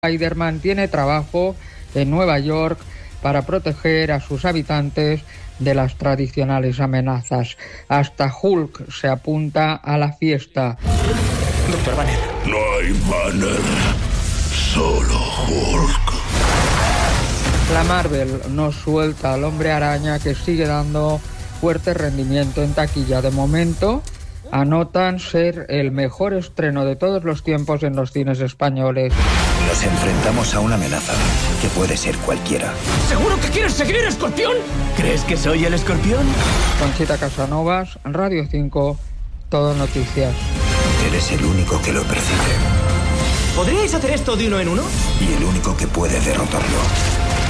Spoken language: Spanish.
Spider-Man tiene trabajo en Nueva York para proteger a sus habitantes de las tradicionales amenazas. Hasta Hulk se apunta a la fiesta. Doctor Banner. No hay Banner, solo Hulk. La Marvel nos suelta al Hombre Araña, que sigue dando fuerte rendimiento en taquilla. De momento anotan ser el mejor estreno de todos los tiempos en los cines españoles. Nos enfrentamos a una amenaza que puede ser cualquiera. ¿Seguro que quieres seguir, Escorpión? ¿Crees que soy el Escorpión? Conchita Casanovas, Radio 5, Todo Noticias. Eres el único que lo percibe. ¿Podríais hacer esto de uno en uno? Y el único que puede derrotarlo.